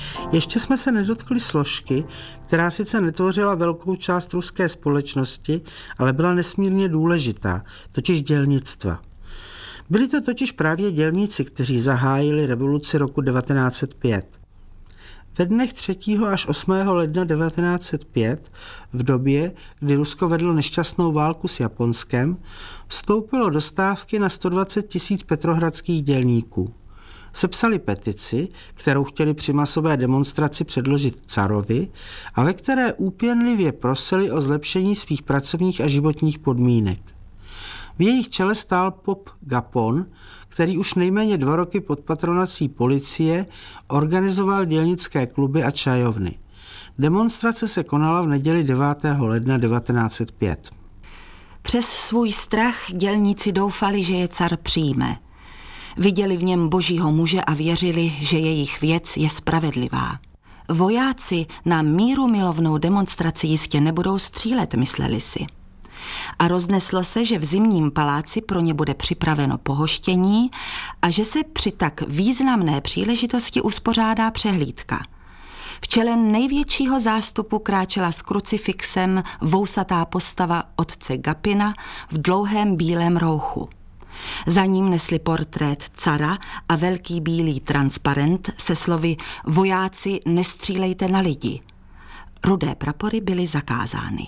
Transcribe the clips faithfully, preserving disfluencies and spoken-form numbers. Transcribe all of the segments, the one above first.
Ještě jsme se nedotkli složky, která sice netvořila velkou část ruské společnosti, ale byla nesmírně důležitá, totiž dělnictva. Byli to totiž právě dělníci, kteří zahájili revoluci roku devatenáct set pět. Ve dnech třetího až osmého ledna devatenáct set pět, v době, kdy Rusko vedlo nešťastnou válku s Japonskem, vstoupilo do stávky na sto dvacet tisíc petrohradských dělníků. Sepsali petici, kterou chtěli při masové demonstraci předložit carovi a ve které úpěnlivě prosili o zlepšení svých pracovních a životních podmínek. V jejich čele stál pop Gapon, který už nejméně dva roky pod patronací policie organizoval dělnické kluby a čajovny. Demonstrace se konala v neděli devátého ledna devatenáct set pět. Přes svůj strach dělníci doufali, že je car přijme. Viděli v něm božího muže a věřili, že jejich věc je spravedlivá. Vojáci na míru milovnou demonstraci jistě nebudou střílet, mysleli si. A rozneslo se, že v Zimním paláci pro ně bude připraveno pohoštění a že se při tak významné příležitosti uspořádá přehlídka. V čele největšího zástupu kráčela s krucifixem vousatá postava otce Gapina v dlouhém bílém rouchu. Za ním nesli portrét cara a velký bílý transparent se slovy vojáci, nestřílejte na lidi. Rudé prapory byly zakázány.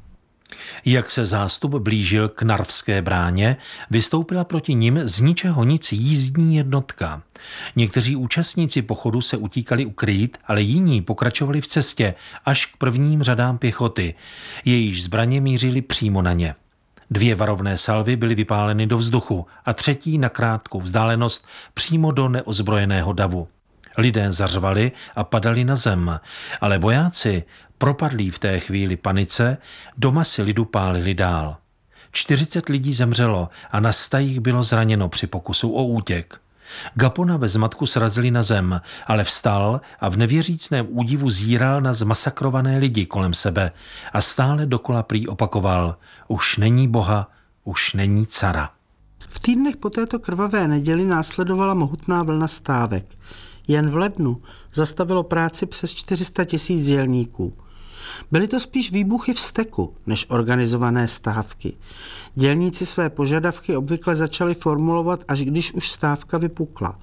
Jak se zástup blížil k Narvské bráně, vystoupila proti nim z ničeho nic jízdní jednotka. Někteří účastníci pochodu se utíkali ukrýt, ale jiní pokračovali v cestě až k prvním řadám pěchoty. Jejíž zbraně mířily přímo na ně. Dvě varovné salvy byly vypáleny do vzduchu a třetí na krátkou vzdálenost přímo do neozbrojeného davu. Lidé zařvali a padali na zem, ale vojáci, propadlí v té chvíli panice, do masy lidu pálili dál. čtyřicet lidí zemřelo a na sta jich bylo zraněno při pokusu o útěk. Gapona ve zmatku srazili na zem, ale vstal a v nevěřícném údivu zíral na zmasakrované lidi kolem sebe a stále dokola prý opakoval: už není Boha, už není cara. V týdnech po této krvavé neděli následovala mohutná vlna stávek. Jen v lednu zastavilo práci přes čtyři sta tisíc dělníků. Byly to spíš výbuchy vzteku než organizované stávky. Dělníci své požadavky obvykle začali formulovat, až když už stávka vypukla.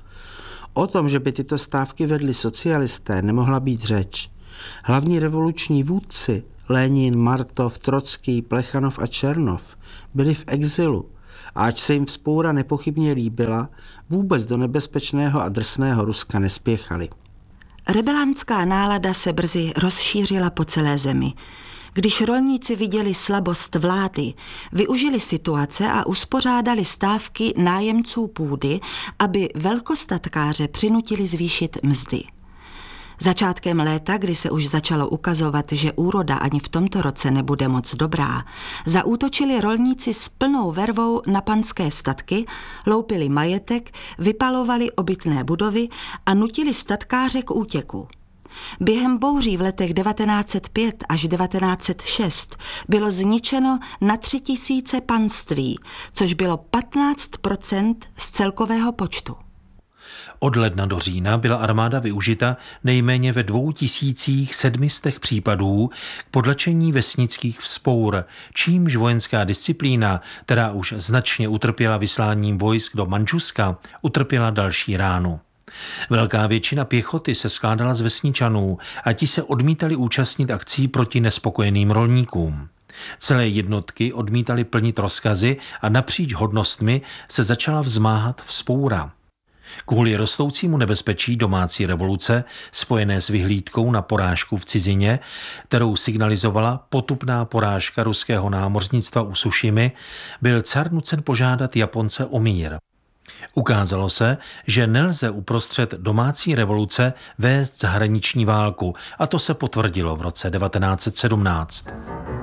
O tom, že by tyto stávky vedli socialisté, nemohla být řeč. Hlavní revoluční vůdci Lenin, Martov, Trocký, Plechanov a Černov byli v exilu. A ač se jim vzpoura nepochybně líbila, vůbec do nebezpečného a drsného Ruska nespěchali. Rebelantská nálada se brzy rozšířila po celé zemi. Když rolníci viděli slabost vlády, využili situace a uspořádali stávky nájemců půdy, aby velkostatkáře přinutili zvýšit mzdy. Začátkem léta, kdy se už začalo ukazovat, že úroda ani v tomto roce nebude moc dobrá, zaútočili rolníci s plnou vervou na panské statky, loupili majetek, vypalovali obytné budovy a nutili statkáře k útěku. Během bouří v letech devatenáct set pět až devatenáct set šest bylo zničeno na tři tisíce panství, což bylo patnáct procent z celkového počtu. Od ledna do října byla armáda využita nejméně ve dvou tisících sedmistech případů k potlačení vesnických vzpour, čímž vojenská disciplína, která už značně utrpěla vysláním vojsk do Mandžuska, utrpěla další ránu. Velká většina pěchoty se skládala z vesničanů a ti se odmítali účastnit akcí proti nespokojeným rolníkům. Celé jednotky odmítali plnit rozkazy a napříč hodnostmi se začala vzmáhat vzpoura. Kvůli rostoucímu nebezpečí domácí revoluce, spojené s vyhlídkou na porážku v cizině, kterou signalizovala potupná porážka ruského námořnictva u Sušimy, byl car nucen požádat Japonce o mír. Ukázalo se, že nelze uprostřed domácí revoluce vést zahraniční válku, a to se potvrdilo v roce devatenáct set sedmnáct.